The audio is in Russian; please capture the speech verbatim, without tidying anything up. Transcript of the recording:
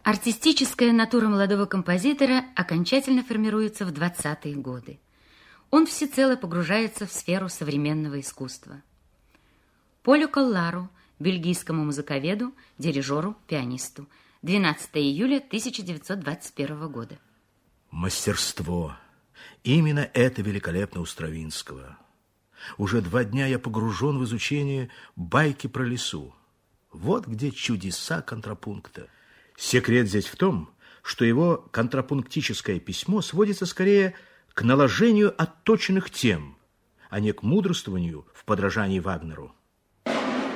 Артистическая натура молодого композитора окончательно формируется в двадцатые годы. Он всецело погружается в сферу современного искусства. Полю Коллару, бельгийскому музыковеду, дирижеру, пианисту. двенадцатого июля тысяча девятьсот двадцать первого года. Мастерство. Именно это великолепно у Стравинского. Уже два дня я погружен в изучение байки про лису. Вот где чудеса контрапункта. Секрет здесь в том, что его контрапунктическое письмо сводится скорее к наложению отточенных тем, а не к мудрствованию в подражании Вагнеру.